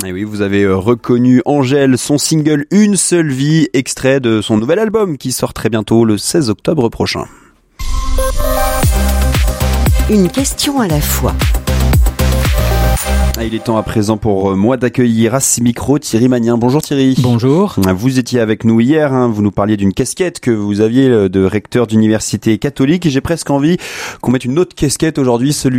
Et oui, vous avez reconnu Angèle, son single Une seule vie, extrait de son nouvel album qui sort très bientôt le 16 octobre prochain. Une question à la fois. Il est temps à présent pour moi d'accueillir à ce micro Thierry Magnin. Bonjour Thierry. Bonjour. Vous étiez avec nous hier, vous nous parliez d'une casquette que vous aviez de recteur d'université catholique, et j'ai presque envie qu'on mette une autre casquette aujourd'hui, celle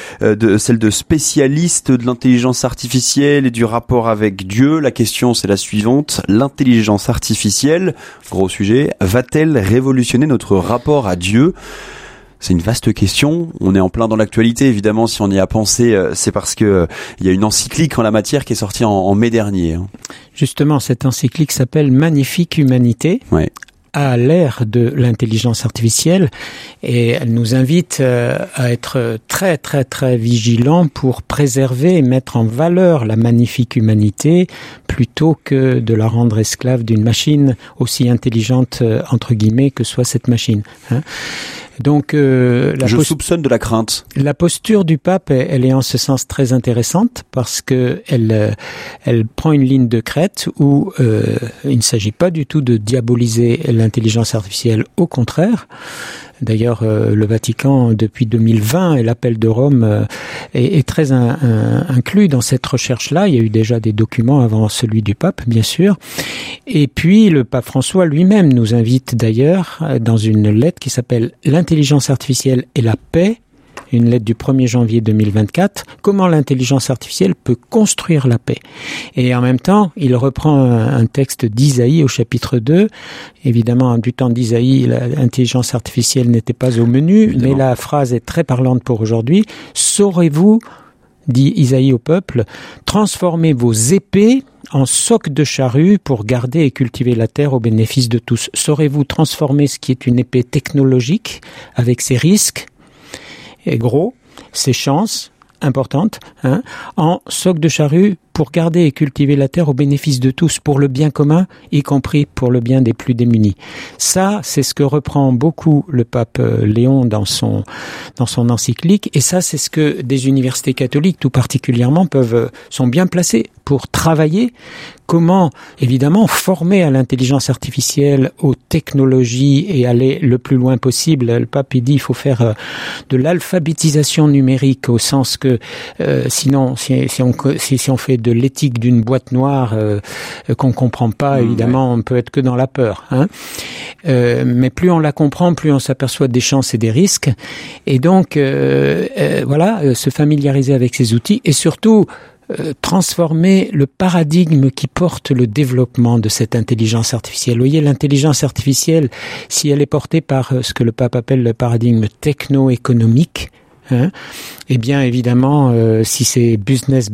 de spécialiste de l'intelligence artificielle et du rapport avec Dieu. La question c'est la suivante: l'intelligence artificielle, gros sujet, va-t-elle révolutionner notre rapport à Dieu ? C'est une vaste question. On est en plein dans l'actualité, évidemment. Si on y a pensé, c'est parce que il y a une encyclique en la matière qui est sortie en mai dernier. Justement, cette encyclique s'appelle Magnifique Humanité. Ouais. À l'ère de l'intelligence artificielle, et elle nous invite à être très très très vigilants pour préserver et mettre en valeur la magnifique humanité plutôt que de la rendre esclave d'une machine aussi intelligente entre guillemets que soit cette machine. Donc, je soupçonne de la crainte. La posture du pape, elle est en ce sens très intéressante parce que elle prend une ligne de crête où il ne s'agit pas du tout de diaboliser l'intelligence artificielle, au contraire. D'ailleurs, le Vatican, depuis 2020, et l'appel de Rome est très inclus dans cette recherche-là. Il y a eu déjà des documents avant celui du pape, bien sûr. Et puis, le pape François lui-même nous invite d'ailleurs dans une lettre qui s'appelle « L'intelligence artificielle et la paix », une lettre du 1er janvier 2024, comment l'intelligence artificielle peut construire la paix. Et en même temps, il reprend un texte d'Isaïe au chapitre 2. Évidemment, du temps d'Isaïe, l'intelligence artificielle n'était pas au menu, évidemment. Mais la phrase est très parlante pour aujourd'hui. Saurez-vous, dit Isaïe au peuple, transformer vos épées en socs de charrue pour garder et cultiver la terre au bénéfice de tous. Saurez-vous transformer ce qui est une épée technologique avec ses risques et gros, ses chances importantes, en soc de charrue pour garder et cultiver la terre au bénéfice de tous, pour le bien commun, y compris pour le bien des plus démunis. Ça, c'est ce que reprend beaucoup le pape Léon dans son encyclique, et ça, c'est ce que des universités catholiques, tout particulièrement, sont bien placées pour travailler comment, évidemment, former à l'intelligence artificielle, aux technologies et aller le plus loin possible. Le pape, il dit, il faut faire de l'alphabétisation numérique au sens que, sinon, si on fait de l'éthique d'une boîte noire qu'on comprend pas, évidemment, on peut être que dans la peur. Mais plus on la comprend, plus on s'aperçoit des chances et des risques. Et donc, se familiariser avec ces outils et surtout transformer le paradigme qui porte le développement de cette intelligence artificielle. Vous voyez, l'intelligence artificielle, si elle est portée par ce que le pape appelle le paradigme techno-économique, eh bien, évidemment, si c'est business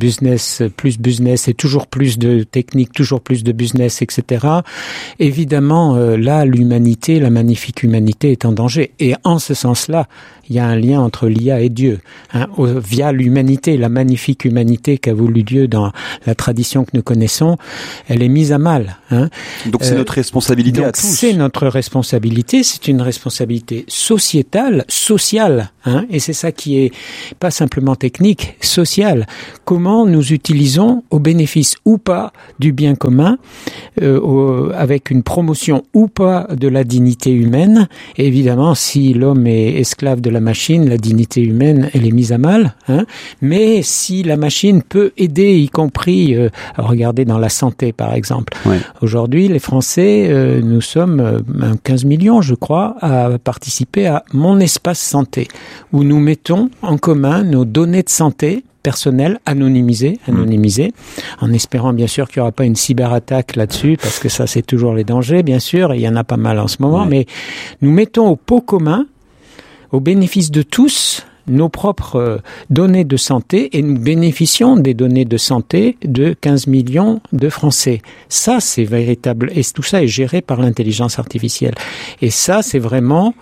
et toujours plus de technique, toujours plus de business, etc., évidemment, là, l'humanité, la magnifique humanité est en danger. Et en ce sens-là, il y a un lien entre l'IA et Dieu. Via l'humanité, la magnifique humanité qu'a voulu Dieu dans la tradition que nous connaissons, elle est mise à mal. Donc c'est notre responsabilité à tous. C'est notre responsabilité, c'est une responsabilité sociétale, sociale, et c'est ça qui est pas simplement technique, sociale. Comment nous utilisons au bénéfice ou pas du bien commun, avec une promotion ou pas de la dignité humaine. Et évidemment, si l'homme est esclave de la machine, la dignité humaine, elle est mise à mal. Mais si la machine peut aider, y compris, regardez dans la santé par exemple. Ouais. Aujourd'hui, les Français, nous sommes 15 millions, je crois, à participer à Mon Espace Santé, où nous mettons en commun nos données de santé personnelles anonymisées, en espérant bien sûr qu'il n'y aura pas une cyberattaque là-dessus, parce que ça c'est toujours les dangers, bien sûr, et il y en a pas mal en ce moment, mais nous mettons au pot commun, au bénéfice de tous, nos propres données de santé, et nous bénéficions des données de santé de 15 millions de Français. Ça, c'est véritable, et tout ça est géré par l'intelligence artificielle. Et ça, c'est vraiment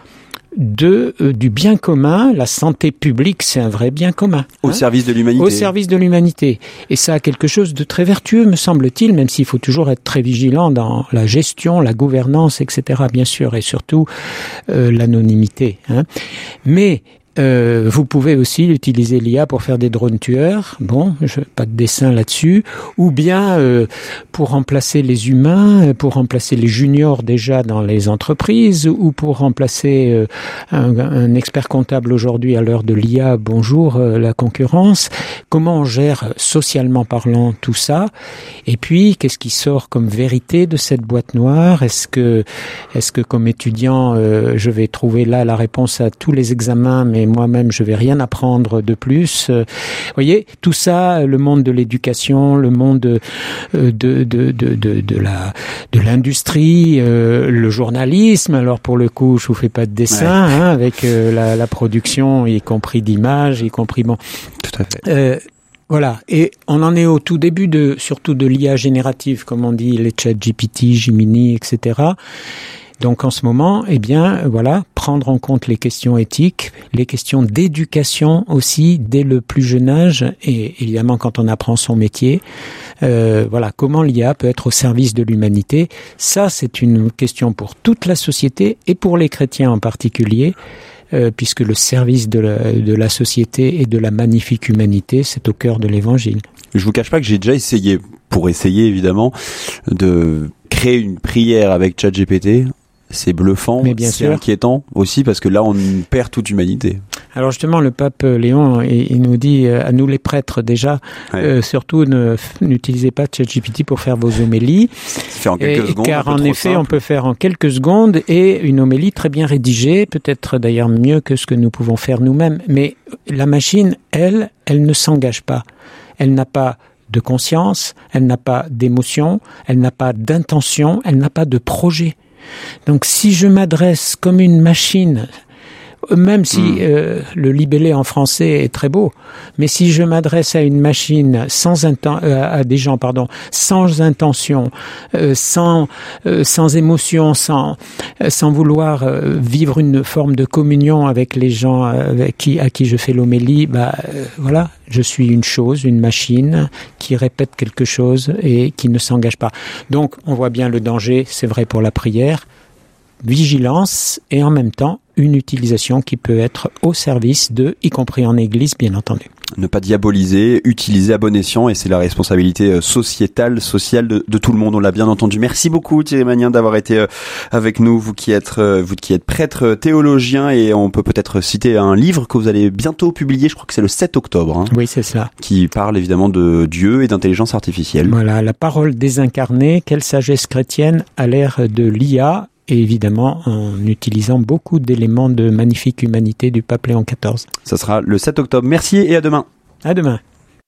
du bien commun. La santé publique, c'est un vrai bien commun. Au service de l'humanité. Au service de l'humanité. Et ça a quelque chose de très vertueux, me semble-t-il, même s'il faut toujours être très vigilant dans la gestion, la gouvernance, etc., bien sûr, et surtout l'anonymité. Mais vous pouvez aussi utiliser l'IA pour faire des drones tueurs. Bon, pas de dessin là-dessus. Ou bien pour remplacer les humains, pour remplacer les juniors déjà dans les entreprises, ou pour remplacer un expert comptable aujourd'hui à l'heure de l'IA. Bonjour, la concurrence. Comment on gère socialement parlant tout ça? Et puis, qu'est-ce qui sort comme vérité de cette boîte noire? Est-ce que comme étudiant, je vais trouver là la réponse à tous les examens, mais moi-même, je vais rien apprendre de plus. Vous voyez, tout ça, le monde de l'éducation, le monde de l'industrie, le journalisme. Alors pour le coup, je vous fais pas de dessin, ouais. Avec la production, y compris d'images, y compris bon. Tout à fait. Voilà, et on en est au tout début surtout de l'IA générative, comme on dit, les ChatGPT, Gemini, etc. Donc en ce moment, voilà, prendre en compte les questions éthiques, les questions d'éducation aussi dès le plus jeune âge, et évidemment quand on apprend son métier, voilà, comment l'IA peut être au service de l'humanité. Ça, c'est une question pour toute la société et pour les chrétiens en particulier. Puisque le service de la société et de la magnifique humanité, c'est au cœur de l'Évangile. Je vous cache pas que j'ai déjà essayé, pour essayer évidemment, de créer une prière avec ChatGPT. C'est bluffant, c'est inquiétant aussi parce que là on perd toute humanité. Alors justement, le pape Léon, il nous dit à nous les prêtres déjà, ouais. Surtout n'utilisez pas ChatGPT pour faire vos homélies, en quelques secondes, car en effet on peut faire en quelques secondes et une homélie très bien rédigée, peut-être d'ailleurs mieux que ce que nous pouvons faire nous-mêmes. Mais la machine, elle ne s'engage pas, elle n'a pas de conscience, elle n'a pas d'émotion, elle n'a pas d'intention, elle n'a pas de projet. Donc si je m'adresse comme une machine, même si le libellé en français est très beau, mais si je m'adresse à une machine à des gens, sans intention, sans émotion, sans vouloir vivre une forme de communion avec les gens à qui je fais l'homélie, voilà, je suis une chose, une machine qui répète quelque chose et qui ne s'engage pas. Donc on voit bien le danger, c'est vrai pour la prière. Vigilance et en même temps une utilisation qui peut être au service y compris en Église, bien entendu. Ne pas diaboliser, utiliser à bon escient, et c'est la responsabilité sociale de tout le monde. On l'a bien entendu. Merci beaucoup Thierry Magnin d'avoir été avec nous, vous qui êtes prêtre théologien, et on peut peut-être citer un livre que vous allez bientôt publier. Je crois que c'est le 7 octobre. Oui, c'est cela. Qui parle évidemment de Dieu et d'intelligence artificielle. Voilà, la parole désincarnée, quelle sagesse chrétienne à l'ère de l'IA. Et évidemment, en utilisant beaucoup d'éléments de magnifique humanité du pape Léon XIV. Ça sera le 7 octobre. Merci et à demain. À demain.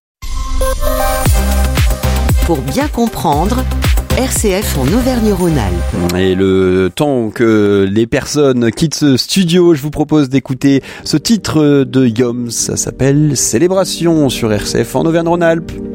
Pour bien comprendre, RCF en Auvergne-Rhône-Alpes. Et le temps que les personnes quittent ce studio, je vous propose d'écouter ce titre de Yoms. Ça s'appelle Célébration sur RCF en Auvergne-Rhône-Alpes.